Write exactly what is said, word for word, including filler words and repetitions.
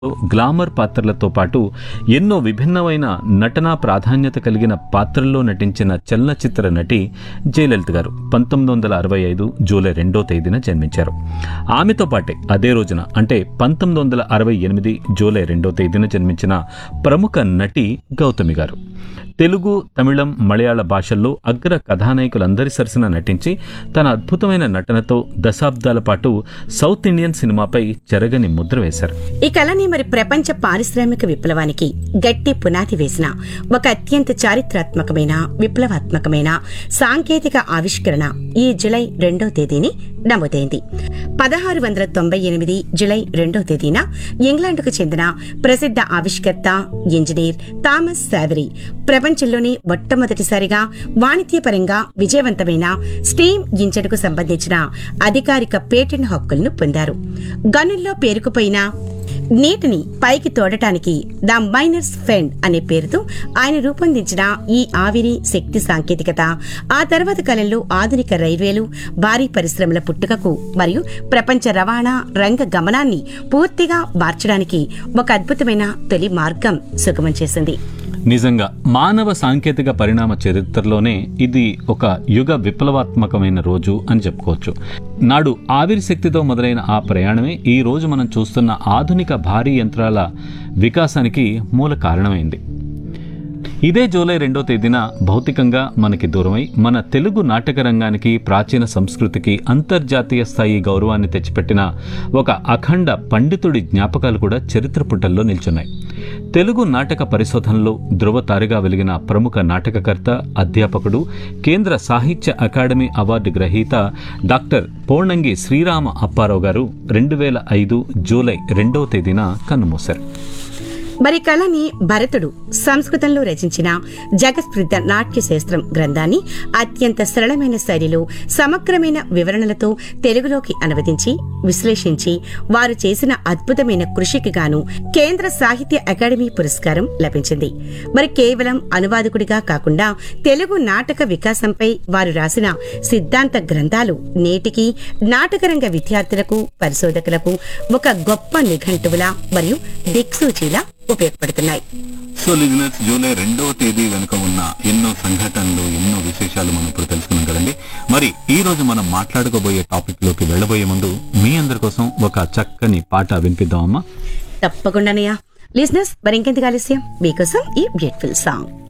Glamour పాత్రలతో పాటు ఎన్నో విభిన్నమైన నటనా ప్రాధాన్యత కలిగిన పాత్రల్లో నటించిన చలనచిత్ర నటి జయలలిత గారు పంతొమ్మిది వందల అరవై ఐదు జూలై రెండో తేదీన జన్మించారు. ఆమెతో పాటే అదే రోజున అంటే పంతొమ్మిది వందల అరవై ఎనిమిది జూలై రెండో తేదీన జన్మించిన ప్రముఖ నటి గౌతమి గారు. తెలుగు, తమిళం, మలయాళ భాషల్లో అగ్ర కథానాయకులందరి సరసన నటించి తన అద్భుతమైన నటనతో దశాబ్దాల పాటు సౌత్ ఇండియన్ సినిమాపై చెరగని ముద్ర వేశారు. ఈ కళని మరి ప్రపంచ పారిశ్రామిక విప్లవానికి గట్టి పునాది వేసిన ఒక అత్యంత చారిత్రాత్మకమైన విప్లవాత్మకమైన సాంకేతిక ఆవిష్కరణ ఈ జులై రెండో తేదీని నమోదైంది. పదహారు వందల తొంభై ఎనిమిది జులై రెండో తేదీన ఇంగ్లాండ్కు చెందిన ప్రసిద్ధ ఆవిష్కర్త, ఇంజనీర్ థామస్ సావరీ ప్రపంచంలోనే మొట్టమొదటిసారిగా వాణిజ్యపరంగా విజయవంతమైన స్టీమ్ ఇంజన్కు సంబంధించిన అధికారిక పేటెంట్ హక్కులను పొందారు. గనుల్లో పేరుకుపోయిన నీటిని పైకి తోడటానికి ద మైనర్స్ ఫెండ్ అనే పేరుతో ఆయన రూపొందించిన ఈ ఆవిరి శక్తి సాంకేతికత ఆ తర్వాత కాలంలో ఆధునిక రైల్వేలు, భారీ పరిశ్రమల పుట్టుకకు మరియు ప్రపంచ రవాణా రంగ గమనాన్ని పూర్తిగా మార్చడానికి ఒక అద్భుతమైన తొలి మార్గం సుగమం చేసింది. నిజంగా మానవ సాంకేతిక పరిణామ చరిత్రలోనే ఇది ఒక యుగ విప్లవాత్మకమైన రోజు అని చెప్పుకోవచ్చు. నాడు ఆవిరి శక్తితో మొదలైన ఆ ప్రయాణమే ఈ రోజు మనం చూస్తున్న ఆధునిక భారీ యంత్రాల వికాసానికి మూల కారణమైంది. ఇదే జూలై రెండో తేదీన భౌతికంగా మనకి దూరమై మన తెలుగు నాటక రంగానికి, ప్రాచీన సంస్కృతికి అంతర్జాతీయ స్థాయి గౌరవాన్ని తెచ్చిపెట్టిన ఒక అఖండ పండితుడి జ్ఞాపకాలు కూడా చరిత్ర పుటల్లో నిల్చున్నాయి. తెలుగు నాటక పరిశోధనలో ధృవతారిగా వెలిగిన ప్రముఖ నాటకకర్త, అధ్యాపకుడు, కేంద్ర సాహిత్య అకాడమీ అవార్డు గ్రహీత డాక్టర్ పోర్ణంగి శ్రీరామ అప్పారావు గారు రెండు వేల ఐదు జూలై రెండవ తేదీన కన్నుమూశారు. మరి కళని భరతుడు సంస్కృతంలో రచించిన జగత్ప్రసిద్ధ నాట్య శాస్త్రం గ్రంథాన్ని అత్యంత సరళమైన శైలిలో సమగ్రమైన వివరణలతో తెలుగులోకి అనువదించి విశ్లేషించి వారు చేసిన అద్భుతమైన కృషికి గాను కేంద్ర సాహిత్య అకాడమీ పురస్కారం లభించింది. మరి కేవలం అనువాదకుడిగా కాకుండా తెలుగు నాటక వికాసంపై వారు రాసిన సిద్ధాంత గ్రంథాలు నేటికి నాటకరంగ విద్యార్థులకు, పరిశోధకులకు ఒక గొప్ప నిఘంటువులా మరియు దిక్సూచిలా ఉపయోగపడుతున్నాయి. సో లిజనర్స్, జూలై రెండవ తేదీ వెనుక ఉన్న ఎన్నో సంఘటనలు, ఎన్నో విశేషాలు మనం ఇప్పుడు తెలుసుకున్నాం కదండి. మరి ఈ రోజు మనం మాట్లాడుకోబోయే టాపిక్ లోకి వెళ్లబోయే ముందు మీ అందరి కోసం ఒక చక్కని పాట వినిపిద్దామమ్మా. తప్పకుండానయ్యా. లిజనర్స్, మరి ఇంకెందుకు ఆలస్యం, మీకోసం ఈ బ్యూటిఫుల్ సాంగ్.